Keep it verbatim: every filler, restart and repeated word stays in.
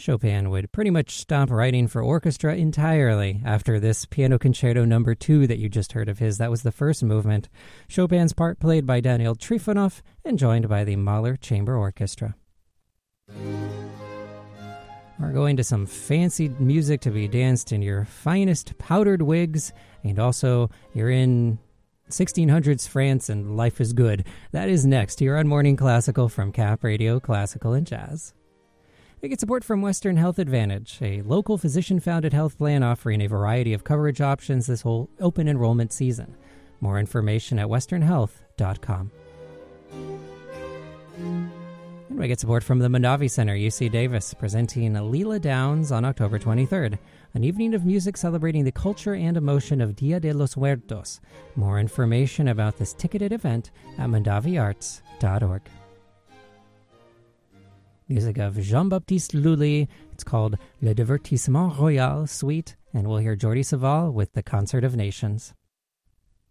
Chopin would pretty much stop writing for orchestra entirely after this Piano Concerto number two that you just heard of his. That was the first movement. Chopin's part played by Daniel Trifonov and joined by the Mahler Chamber Orchestra. We're going to some fancy music to be danced in your finest powdered wigs, and also you're in sixteen hundreds France and life is good. That is next here on Morning Classical from Cap Radio Classical and Jazz. We get support from Western Health Advantage, a local physician-founded health plan offering a variety of coverage options this whole open enrollment season. More information at western health dot com. And we get support from the Mondavi Center, U C Davis, presenting Leela Downs on October twenty-third, an evening of music celebrating the culture and emotion of Dia de los Muertos. More information about this ticketed event at mondavi arts dot org. Music of Jean-Baptiste Lully. It's called Le Divertissement Royal Suite, and we'll hear Jordi Savall with the Concert of Nations.